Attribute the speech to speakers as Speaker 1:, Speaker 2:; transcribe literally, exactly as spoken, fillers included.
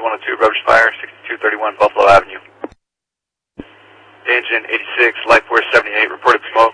Speaker 1: Engine one oh two, rubbish fire, sixty-two thirty-one Buffalo Avenue. Engine eighty-six, Light Force seventy-eight, reported smoke.